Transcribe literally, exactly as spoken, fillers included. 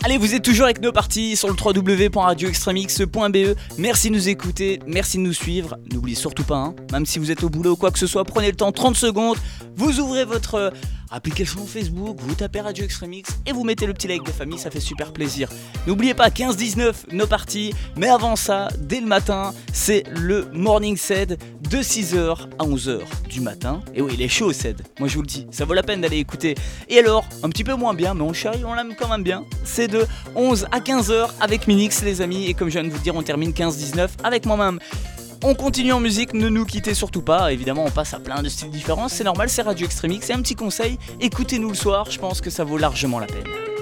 Allez, vous êtes toujours avec nos parties sur le w w w point radio extremix point b e. Merci de nous écouter, merci de nous suivre. N'oubliez surtout pas, hein, même si vous êtes au boulot ou quoi que ce soit, prenez le temps, trente secondes, vous ouvrez votre euh, application Facebook, vous tapez Radio Extremix et vous mettez le petit like de famille, ça fait super plaisir. N'oubliez pas, quinze dix-neuf, nos parties, mais avant ça, dès le matin, c'est le Morning Ced de six heures à onze heures du matin. Et oui, il est chaud Ced, moi je vous le dis, ça vaut la peine d'aller écouter. Et alors, un petit peu moins bien, mais on le charrie, on l'aime quand même bien, c'est de onze à quinze heures avec Minix les amis, et comme je viens de vous dire, on termine quinze dix-neuf avec moi-même. On continue en musique, ne nous quittez surtout pas, évidemment on passe à plein de styles différents, c'est normal, c'est Radio Extremix, et un petit conseil, écoutez-nous le soir, je pense que ça vaut largement la peine.